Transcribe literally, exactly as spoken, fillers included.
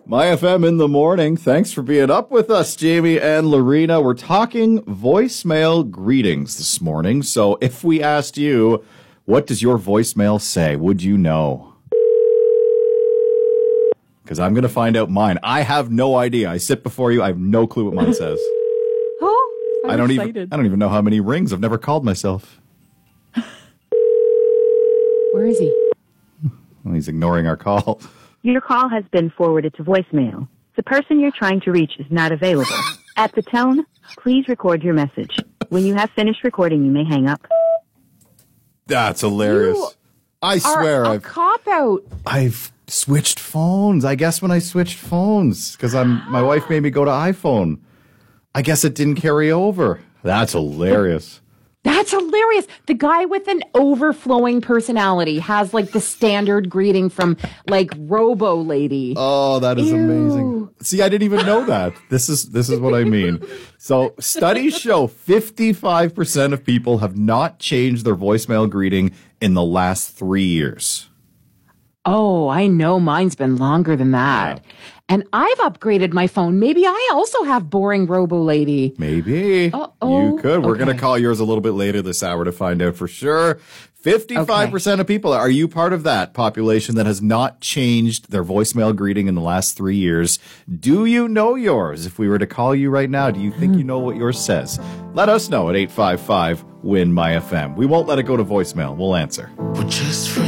My F M in the morning. Thanks for being up with us, Jamie and Lorena. We're talking voicemail greetings this morning. So if we asked you, what does your voicemail say? Would you know? Because I'm going to find out mine. I have no idea. I sit before you. I have no clue what mine says. Oh, I'm I don't excited. even. I don't even know how many rings. I've never called myself. Where is he? Well, he's ignoring our call. Your call has been forwarded to voicemail. The person you're trying to reach is not available. At the tone, please record your message. When you have finished recording, you may hang up. That's hilarious. You I swear, Are a I've cop out. I've switched phones. I guess when I switched phones, because I'm my wife made me go to iPhone. I guess it didn't carry over. That's hilarious. That's hilarious. The guy with an overflowing personality has like the standard greeting from like Robo Lady. Oh, that is Ew. amazing. See, I didn't even know that. This is this is what I mean. So studies show fifty-five percent of people have not changed their voicemail greeting in the last three years. Oh, I know mine's been longer than that. Yeah. And I've upgraded my phone. Maybe I also have boring Robo Lady. Maybe. Uh-oh. You could. We're Okay. going to call yours a little bit later this hour to find out for sure. fifty-five percent of people. Are you part of that population that has not changed their voicemail greeting in the last three years? Do you know yours? If we were to call you right now, do you think you know what yours says? Let us know at eight five five, W I N, M Y F M. We won't let it go to voicemail. We'll answer. We're just friends.